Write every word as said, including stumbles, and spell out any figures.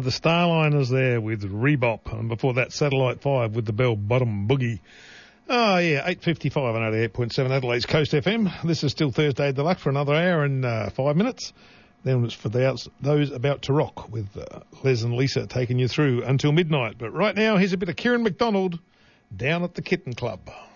the Starliners there with Rebop, and before that Satellite five with the Bell Bottom Boogie. Oh, yeah, eight fifty-five on eighty-eight point seven Adelaide's Coast F M. This is still Thursday Deluxe for another hour and uh, five minutes. Then it's for the outs- those about to rock with uh, Les and Lisa taking you through until midnight. But right now, here's a bit of Kieran McDonald down at the Kitten Club.